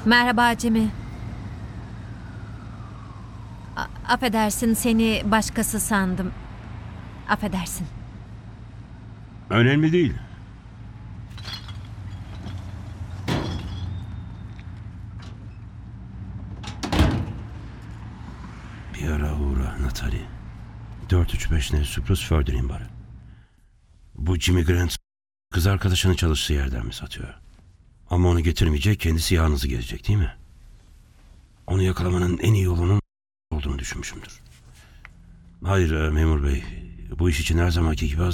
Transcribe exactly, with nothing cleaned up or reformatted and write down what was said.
Merhaba Jimmy. A- affedersin, seni başkası sandım. Affedersin. Önemli değil. Bir ara uğra Natalie. dört üç beş ne Suprus Fördrin barı. Bu Jimmy Grant kız arkadaşının çalıştığı yerden mi satıyor? Ama onu getirmeyecek, kendisi yalnız gelecek değil mi? Onu yakalamanın en iyi yolunun olduğunu düşünmüşümdür. Hayır e, memur bey. Bu iş için her zamanki gibi hazır.